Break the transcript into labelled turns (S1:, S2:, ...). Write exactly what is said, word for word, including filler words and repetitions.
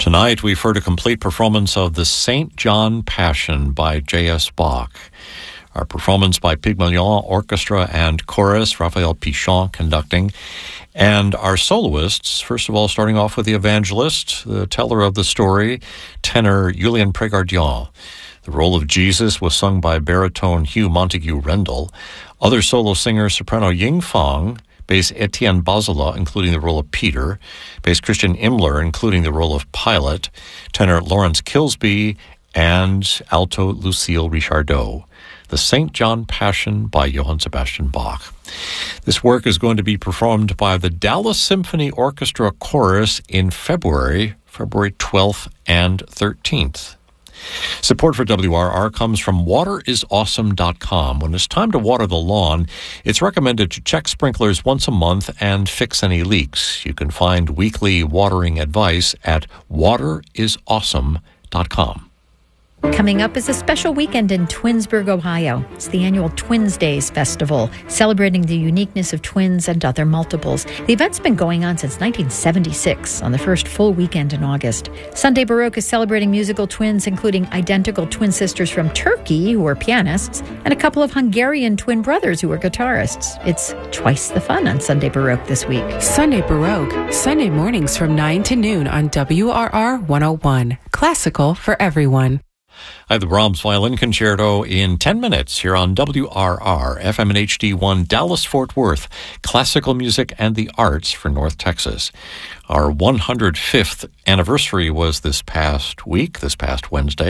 S1: Tonight, we've heard a complete performance of the Saint John Passion by J S Bach. Our performance by Pygmalion Orchestra and Chorus, Raphael Pichon conducting. And our soloists, first of all, starting off with the evangelist, the teller of the story, tenor Julien Prégardien. The role of Jesus was sung by baritone Hugh Montague Rendell. Other solo singers, soprano Ying Fang, bass Etienne Bazola, including the role of Peter, bass Christian Imler, including the role of Pilate, tenor Lawrence Kilsby, and alto Lucille Richardot. The Saint John Passion by Johann Sebastian Bach. This work is going to be performed by the Dallas Symphony Orchestra Chorus in February, February twelfth and thirteenth. Support for W R R comes from water is awesome dot com. When it's time to water the lawn, it's recommended to check sprinklers once a month and fix any leaks. You can find weekly watering advice at water is awesome dot com.
S2: Coming up is a special weekend in Twinsburg, Ohio. It's the annual Twins Days Festival, celebrating the uniqueness of twins and other multiples. The event's been going on since nineteen seventy-six, on the first full weekend in August. Sunday Baroque is celebrating musical twins, including identical twin sisters from Turkey, who are pianists, and a couple of Hungarian twin brothers who are guitarists. It's twice the fun on Sunday Baroque this week.
S3: Sunday Baroque, Sunday mornings from nine to noon on W R R one oh one. Classical for everyone.
S1: I have the Brahms Violin Concerto in ten minutes here on W R R, F M and H D one, Dallas-Fort Worth, classical music and the arts for North Texas. Our one hundred fifth anniversary was this past week, this past Wednesday.